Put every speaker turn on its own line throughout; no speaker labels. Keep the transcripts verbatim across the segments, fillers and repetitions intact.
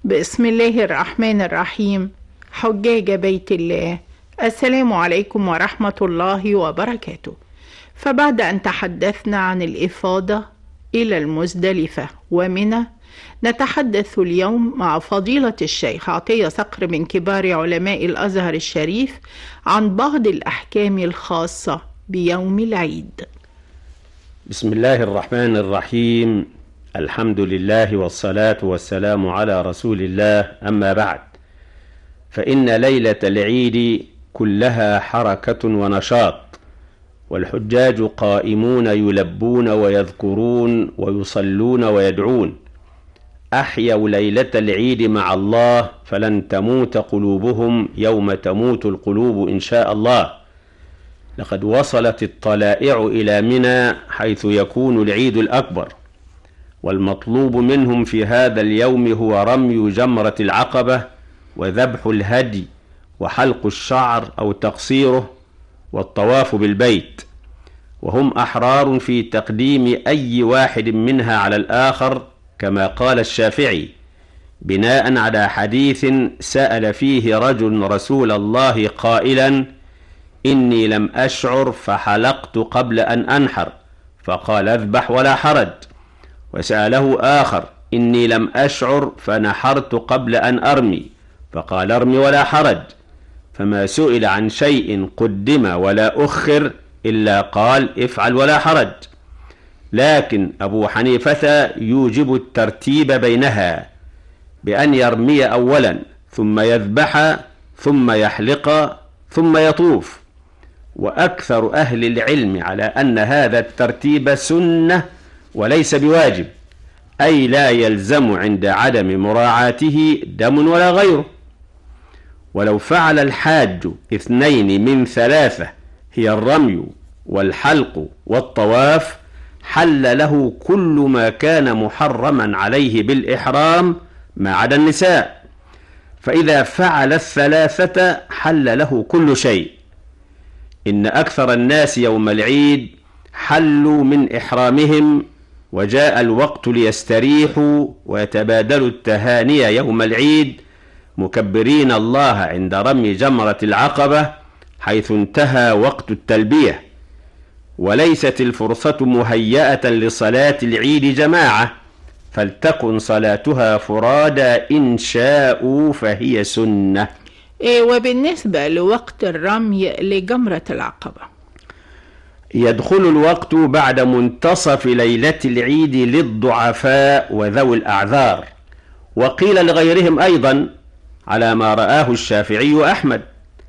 بسم الله الرحمن الرحيم. حجاج بيت الله، السلام عليكم ورحمة الله وبركاته. فبعد أن تحدثنا عن الإفاضة إلى المزدلفة ومنى، نتحدث اليوم مع فضيلة الشيخ عطية صقر من كبار علماء الأزهر الشريف عن بعض الأحكام الخاصة بيوم العيد.
بسم الله الرحمن الرحيم. الحمد لله والصلاة والسلام على رسول الله، أما بعد، فإن ليلة العيد كلها حركة ونشاط، والحجاج قائمون يلبون ويذكرون ويصلون ويدعون. أحيوا ليلة العيد مع الله، فلن تموت قلوبهم يوم تموت القلوب إن شاء الله. لقد وصلت الطلائع إلى منى حيث يكون العيد الأكبر، والمطلوب منهم في هذا اليوم هو رمي جمرة العقبة وذبح الهدي وحلق الشعر أو تقصيره والطواف بالبيت، وهم أحرار في تقديم أي واحد منها على الآخر، كما قال الشافعي بناء على حديث سأل فيه رجل رسول الله قائلا: إني لم أشعر فحلقت قبل أن أنحر، فقال: اذبح ولا حرج. وسأله آخر: إني لم أشعر فنحرت قبل أن أرمي، فقال: ارمي ولا حرج. فما سئل عن شيء قدم ولا أخر إلا قال: افعل ولا حرج. لكن أبو حنيفة يوجب الترتيب بينها بأن يرمي أولا ثم يذبح ثم يحلق ثم يطوف، وأكثر أهل العلم على أن هذا الترتيب سنة وليس بواجب، أي لا يلزم عند عدم مراعاته دم ولا غيره. ولو فعل الحاج اثنين من ثلاثة هي الرمي والحلق والطواف، حل له كل ما كان محرما عليه بالإحرام ما عدا النساء، فإذا فعل الثلاثة حل له كل شيء. إن أكثر الناس يوم العيد حلوا من إحرامهم، وجاء الوقت ليستريحوا ويتبادلوا التهاني يوم العيد مكبرين الله عند رمي جمرة العقبة، حيث انتهى وقت التلبية. وليست الفرصة مهيئة لصلاة العيد جماعة، فلتكن صلاتها فرادى إن شاءوا فهي سنة.
إيه وبالنسبة لوقت الرمي لجمرة العقبة؟
يدخل الوقت بعد منتصف ليلة العيد للضعفاء وذوي الأعذار، وقيل لغيرهم أيضا على ما رآه الشافعي وأحمد،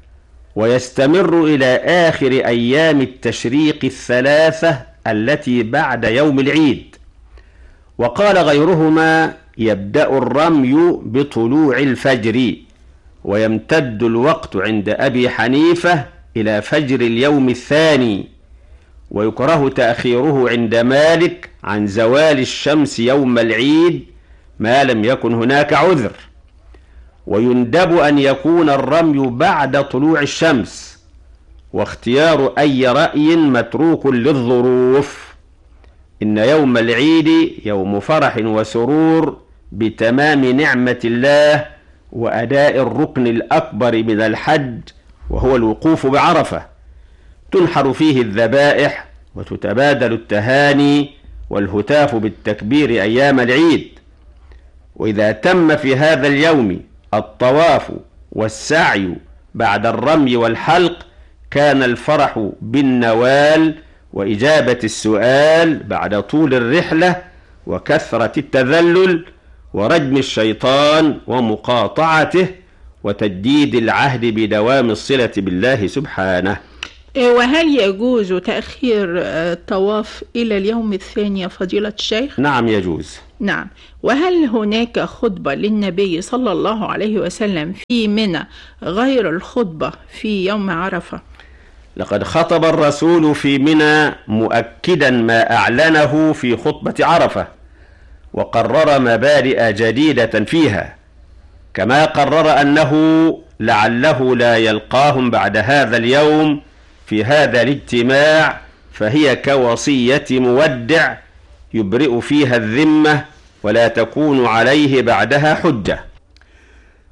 ويستمر إلى آخر أيام التشريق الثلاثة التي بعد يوم العيد. وقال غيرهما: يبدأ الرمي بطلوع الفجر، ويمتد الوقت عند أبي حنيفة إلى فجر اليوم الثاني، ويكره تأخيره عند مالك عن زوال الشمس يوم العيد ما لم يكن هناك عذر. ويندب أن يكون الرمي بعد طلوع الشمس، واختيار أي رأي متروك للظروف. إن يوم العيد يوم فرح وسرور بتمام نعمة الله وأداء الركن الأكبر من الحج، وهو الوقوف بعرفة، تنحر فيه الذبائح وتتبادل التهاني والهتاف بالتكبير أيام العيد. وإذا تم في هذا اليوم الطواف والسعي بعد الرمي والحلق، كان الفرح بالنوال وإجابة السؤال بعد طول الرحلة وكثرة التذلل ورجم الشيطان ومقاطعته وتجديد العهد بدوام الصلة بالله سبحانه.
وهل يجوز تأخير الطواف إلى اليوم الثاني يا فضيلة الشيخ؟
نعم يجوز.
نعم. وهل هناك خطبة للنبي صلى الله عليه وسلم في منى غير الخطبة في يوم عرفة؟
لقد خطب الرسول في منى مؤكدا ما أعلنه في خطبة عرفة، وقرر مبادئ جديدة فيها، كما قرر أنه لعله لا يلقاهم بعد هذا اليوم في هذا الاجتماع، فهي كوصية مودع يبرئ فيها الذمة ولا تكون عليه بعدها حجة.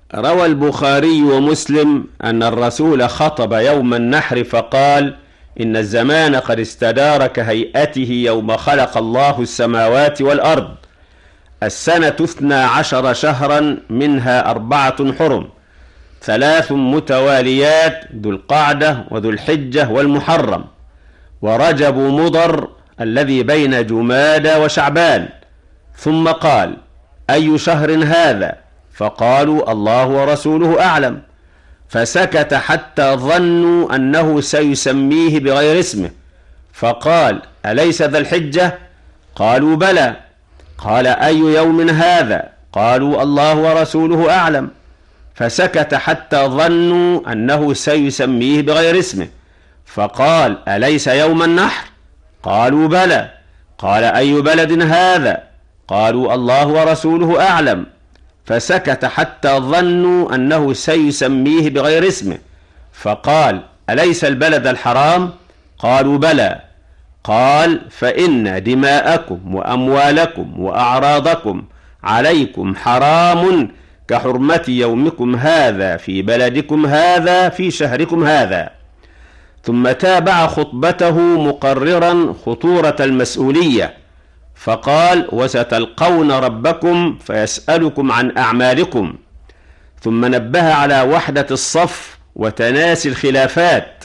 روى البخاري ومسلم أن الرسول خطب يوم النحر فقال: إن الزمان قد استدار كهيئته يوم خلق الله السماوات والأرض. السنة اثنا عشر شهرا، منها أربعة حرم، ثلاث متواليات: ذو القعدة وذو الحجة والمحرم، ورجب مضر الذي بين جمادى وشعبان. ثم قال: أي شهر هذا؟ فقالوا: الله ورسوله أعلم. فسكت حتى ظنوا أنه سيسميه بغير اسمه، فقال: أليس ذا الحجة؟ قالوا: بلى. قال: أي يوم هذا؟ قالوا: الله ورسوله أعلم. فسكت حتى ظنوا أنه سيسميه بغير اسمه، فقال: أليس يوم النحر؟ قالوا: بلى. قال: أي بلد هذا؟ قالوا: الله ورسوله أعلم. فسكت حتى ظنوا أنه سيسميه بغير اسمه، فقال: أليس البلد الحرام؟ قالوا: بلى. قال: فإن دماءكم وأموالكم وأعراضكم عليكم حرام كحرمة يومكم هذا في بلدكم هذا في شهركم هذا. ثم تابع خطبته مقررا خطورة المسؤولية، فقال: وستلقون ربكم فيسألكم عن أعمالكم. ثم نبه على وحدة الصف وتناسي الخلافات،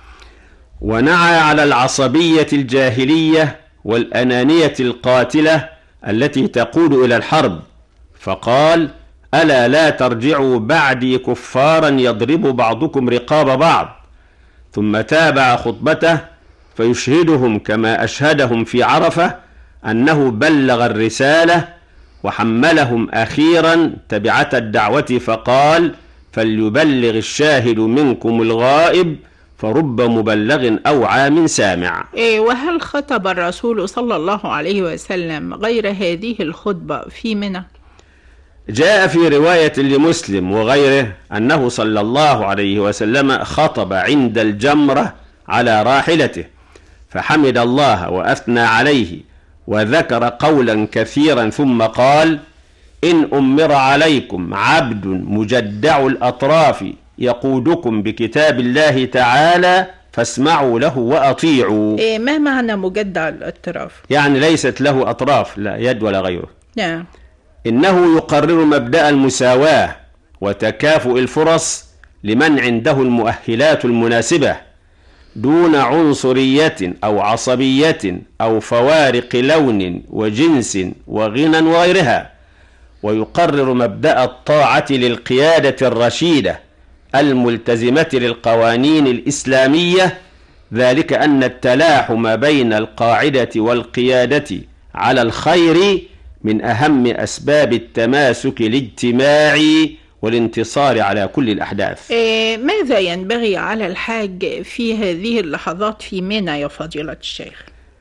ونعى على العصبية الجاهلية والأنانية القاتلة التي تقود إلى الحرب، فقال: ألا لا ترجعوا بعدي كفارا يضرب بعضكم رقاب بعض. ثم تابع خطبته فيشهدهم كما أشهدهم في عرفة أنه بلغ الرسالة، وحملهم أخيرا تبعة الدعوة فقال: فليبلغ الشاهد منكم الغائب، فرب مبلغ أوعى من سامع.
إيه، وهل خطب الرسول صلى الله عليه وسلم غير هذه الخطبة في منى؟
جاء في رواية لمسلم وغيره أنه صلى الله عليه وسلم خطب عند الجمرة على راحلته، فحمد الله وأثنى عليه وذكر قولا كثيرا، ثم قال: إن أمر عليكم عبد مجدع الأطراف يقودكم بكتاب الله تعالى فاسمعوا له وأطيعوا.
إيه، ما معنى مجدع الأطراف؟
يعني ليست له أطراف، لا يد ولا غيره.
نعم.
إنه يقرر مبدأ المساواة وتكافؤ الفرص لمن عنده المؤهلات المناسبة، دون عنصرية أو عصبية أو فوارق لون وجنس وغنى وغيرها. ويقرر مبدأ الطاعة للقيادة الرشيدة الملتزمة للقوانين الإسلامية، ذلك أن التلاحم بين القاعدة والقيادة على الخير من أهم أسباب التماسك الاجتماعي والانتصار على كل الأحداث.
إيه، ماذا ينبغي على الحاج في هذه اللحظات في منى يا فضيلة الشيخ؟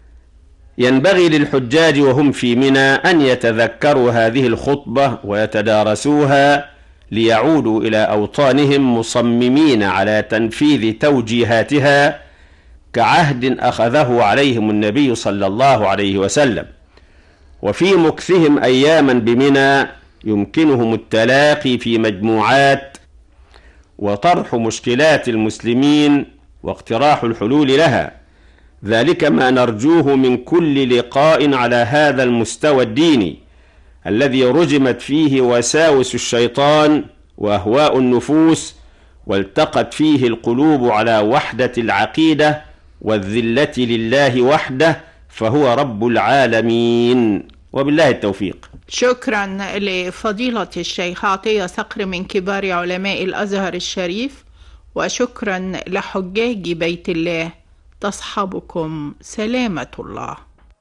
ينبغي للحجاج وهم في منى أن يتذكروا هذه الخطبة ويتدارسوها ليعودوا إلى أوطانهم مصممين على تنفيذ توجيهاتها كعهد أخذه عليهم النبي صلى الله عليه وسلم. وفي مكثهم أياما بمنى يمكنهم التلاقي في مجموعات وطرح مشكلات المسلمين واقتراح الحلول لها، ذلك ما نرجوه من كل لقاء على هذا المستوى الديني الذي رجمت فيه وساوس الشيطان وأهواء النفوس، والتقت فيه القلوب على وحدة العقيدة والذلة لله وحده، فهو رب العالمين. وبالله التوفيق.
شكرا لفضيلة الشيخ عطية صقر من كبار علماء الأزهر الشريف، وشكرا لحجاج بيت الله. تصحبكم سلامة الله.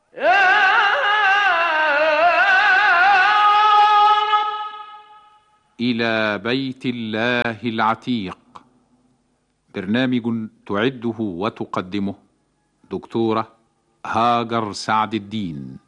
إلى بيت الله العتيق، برنامج تعده وتقدمه دكتورة هاجر سعد الدين.